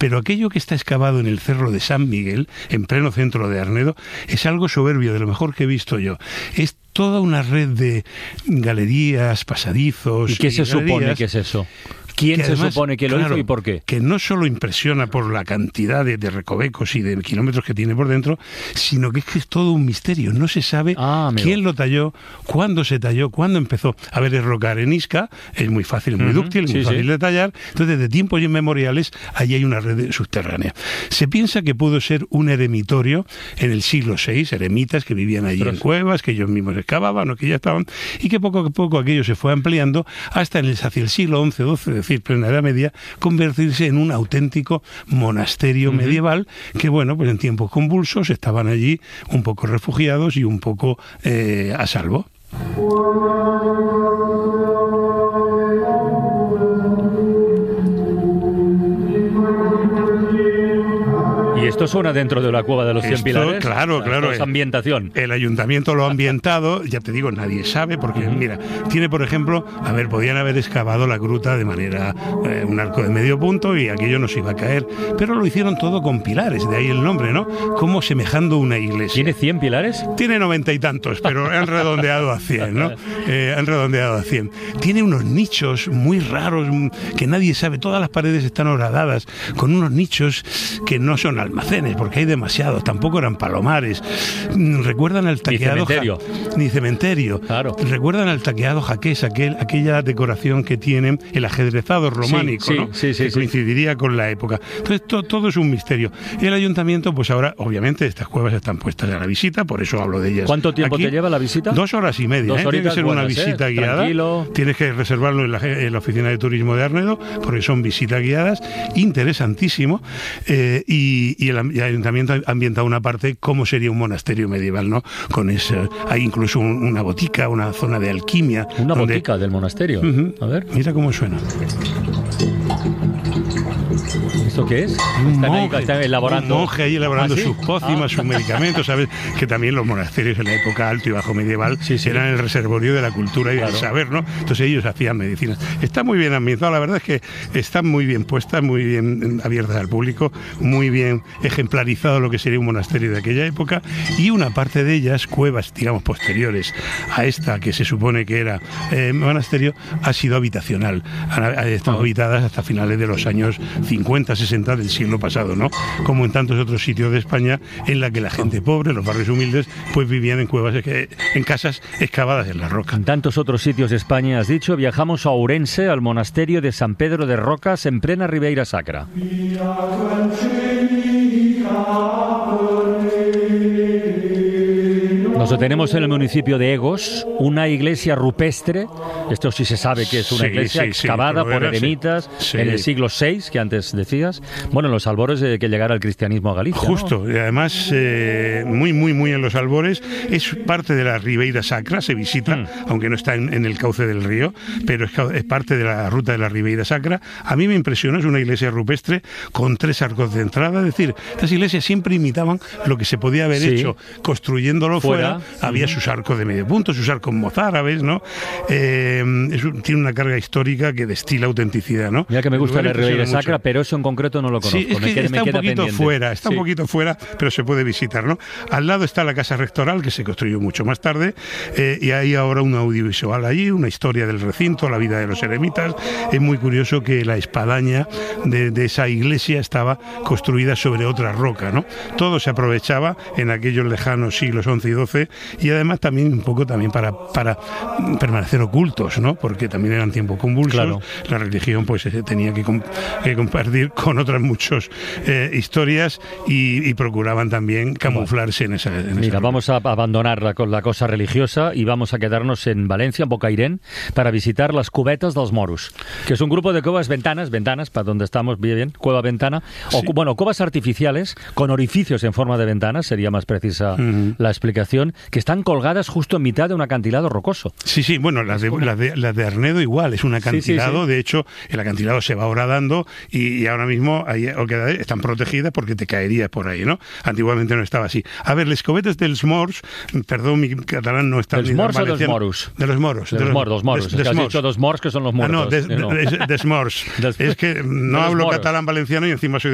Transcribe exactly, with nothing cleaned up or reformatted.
Pero aquello que está excavado en el Cerro de San Miguel, en pleno centro de Arnedo, es algo soberbio, de lo mejor que he visto yo. Es toda una red de galerías, pasadizos... ¿Y qué y se galerías, supone que es eso? ¿Quién que se además, supone que lo claro, hizo y por qué? Que no solo impresiona por la cantidad de, de recovecos y de kilómetros que tiene por dentro, sino que es que es todo un misterio. No se sabe ah, quién lo talló, cuándo se talló, cuándo empezó. A ver, es roca arenisca, es muy fácil, muy uh-huh. dúctil, sí, muy fácil sí. de tallar. Entonces, desde tiempos inmemoriales, allí hay una red subterránea. Se piensa que pudo ser un eremitorio en el siglo seis, eremitas que vivían allí Pero en sí. cuevas, que ellos mismos excavaban o que ya estaban, y que poco a poco aquello se fue ampliando hasta en el, hacia el siglo once, doce, es decir, plena Edad Media, convertirse en un auténtico monasterio uh-huh. medieval que, bueno, pues en tiempos convulsos estaban allí un poco refugiados y un poco eh, a salvo. ¿Y esto suena dentro de la cueva de los cien Esto, pilares? Claro, o sea, claro. Es ambientación. El ayuntamiento lo ha ambientado, ya te digo, nadie sabe, porque, uh-huh. mira, tiene, por ejemplo, a ver, podían haber excavado la gruta de manera, eh, un arco de medio punto y aquello no se iba a caer, pero lo hicieron todo con pilares, de ahí el nombre, ¿no? Como semejando una iglesia. ¿Tiene cien pilares? Tiene noventa y tantos, pero han redondeado a cien, ¿no? Eh, han redondeado a cien. Tiene unos nichos muy raros que nadie sabe, todas las paredes están horadadas, con unos nichos que no son almacenes, porque hay demasiados, tampoco eran palomares. Recuerdan al taqueado... Ni cementerio. Ja, ni cementerio. Claro. Recuerdan al taqueado jaqués, aquel, aquella decoración que tienen, el ajedrezado románico, sí, sí, ¿no? Sí, sí, que sí. coincidiría con la época. Entonces, to, todo es un misterio. El ayuntamiento, pues ahora, obviamente, estas cuevas están puestas a la visita, por eso hablo de ellas. ¿Cuánto tiempo aquí. te lleva la visita? Dos horas y media. Dos ¿eh? Tiene que ser buenas, una visita ¿eh? guiada. Tranquilo. Tienes que reservarlo en la, en la oficina de turismo de Arnedo, porque son visitas guiadas, interesantísimo. Eh, y, y el, el ayuntamiento ha ambientado una parte cómo sería un monasterio medieval, ¿no? Con ese, hay incluso un, una botica, una zona de alquimia. Una donde... botica del monasterio. Uh-huh. A ver. Mira cómo suena. ¿Esto qué es? Un Están monje, ahí, están elaborando... un monje ahí elaborando ¿Ah, sí? sus pócimas, ah. sus medicamentos, ¿sabes? Que también los monasterios en la época alto y bajo medieval sí, sí. eran el reservorio de la cultura y claro. del saber, ¿no? Entonces ellos hacían medicinas. Está muy bien ambientado, la verdad es que están muy bien puestas, muy bien abiertas al público, muy bien ejemplarizado lo que sería un monasterio de aquella época, y una parte de ellas, cuevas, digamos, posteriores a esta que se supone que era eh, monasterio, ha sido habitacional. Han, han estado habitadas hasta finales de los años cincuenta, sesenta del siglo pasado, ¿no? Como en tantos otros sitios de España en la que la gente pobre, los barrios humildes, pues vivían en cuevas, en casas excavadas en la roca. En tantos otros sitios de España, has dicho, viajamos a Ourense, al monasterio de San Pedro de Rocas, en plena Ribeira Sacra. Nos detenemos en el municipio de Egos, una iglesia rupestre, esto sí se sabe que es una sí, iglesia sí, excavada sí, por era, eremitas sí. en el siglo seis, que antes decías, bueno, en los albores de que llegara el cristianismo a Galicia. Justo, ¿no? Y además eh, muy, muy, muy en los albores, es parte de la Ribeira Sacra, se visita, mm. aunque no está en, en el cauce del río, pero es, es parte de la ruta de la Ribeira Sacra. A mí me impresionó, es una iglesia rupestre con tres arcos de entrada, es decir, estas iglesias siempre imitaban lo que se podía haber sí. hecho construyéndolo fuera, fuera. Había sus arcos de medio punto, sus arcos mozárabes, ¿no? Eh, es, tiene una carga histórica que destila autenticidad, ¿no? Mira que me gusta la Ribeira Sacra, pero eso en concreto no lo conozco. Sí, es que me queda, está me un queda poquito pendiente. fuera, está sí. un poquito fuera, pero se puede visitar, ¿no? Al lado está la casa rectoral, que se construyó mucho más tarde, eh, y hay ahora un audiovisual allí, una historia del recinto, la vida de los eremitas. Es muy curioso que la espadaña de, de esa iglesia estaba construida sobre otra roca, ¿no? Todo se aprovechaba en aquellos lejanos siglos once y doce, y además también un poco también para, para permanecer ocultos, ¿no? Porque también eran tiempos convulsos, claro. La religión pues tenía que, comp que compartir con otras muchas eh, historias y, y procuraban también camuflarse en esa, en Mira, esa vamos a abandonar la, la cosa religiosa y vamos a quedarnos en Valencia, en Bocairén, para visitar las cubetas dels Moros, que es un grupo de cuevas ventanas, ventanas, para donde estamos, bien, bien cueva ventana, o sí. bueno, cuevas artificiales con orificios en forma de ventanas, sería más precisa uh-huh. la explicación, que están colgadas justo en mitad de un acantilado rocoso. Sí, sí, bueno, las de, las de, las de Arnedo igual, es un acantilado, sí, sí, sí. De hecho, el acantilado se va horadando y, y ahora mismo ahí, están protegidas porque te caerías por ahí, ¿no? Antiguamente no estaba así. A ver, les cobetes dels Mors, perdón, mi catalán no está... ¿Dels Mors o dels Moros? De los Moros. De los, de los, dos Moros, des, es que has dicho dos Mors que son los muertos. Ah, no, des, no. des, des Mors. Es que no hablo catalán valenciano y encima soy